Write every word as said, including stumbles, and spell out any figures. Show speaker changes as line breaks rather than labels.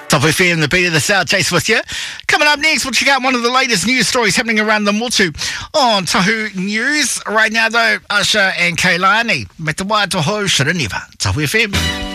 Top F M, the beat of the South, Jace with you. Coming up next, we'll check out one of the latest news stories happening around the Motu on Tahu News. Right now, though, Usher and Keilani, me te wā toho Shiraniwa, Top F M.